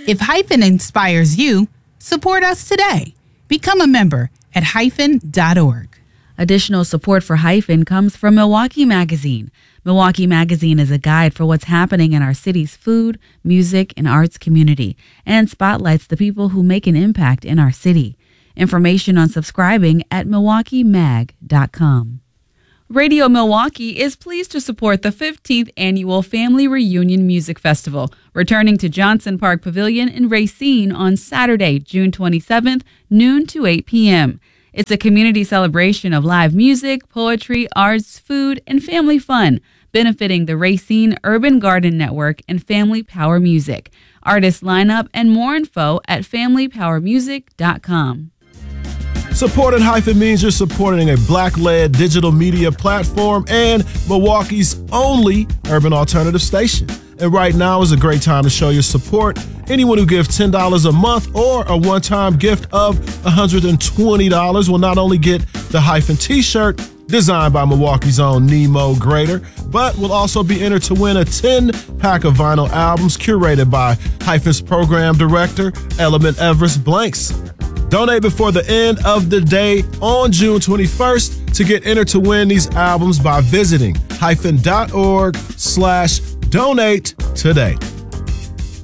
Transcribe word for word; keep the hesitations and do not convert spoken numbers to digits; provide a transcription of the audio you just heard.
If Hyphen inspires you, support us today. Become a member at hyphen dot org. Additional support for Hyphen comes from Milwaukee Magazine. Milwaukee Magazine is a guide for what's happening in our city's food, music, and arts community and spotlights the people who make an impact in our city. Information on subscribing at milwaukee mag dot com. Radio Milwaukee is pleased to support the fifteenth Annual Family Reunion Music Festival, returning to Johnson Park Pavilion in Racine on Saturday, June twenty-seventh, noon to eight p.m. It's a community celebration of live music, poetry, arts, food, and family fun, benefiting the Racine Urban Garden Network and Family Power Music. Artist lineup and more info at family power music dot com. Supporting Hyphen means you're supporting a Black-led digital media platform and Milwaukee's only urban alternative station. And right now is a great time to show your support. Anyone who gives ten dollars a month or a one-time gift of one hundred twenty dollars will not only get the Hyphen t-shirt designed by Milwaukee's own Nemo Grader, but will also be entered to win a ten-pack of vinyl albums curated by Hyphen's program director, Element Everest Blanks. Donate before the end of the day on June twenty-first to get entered to win these albums by visiting hyphen dot org slash donate today.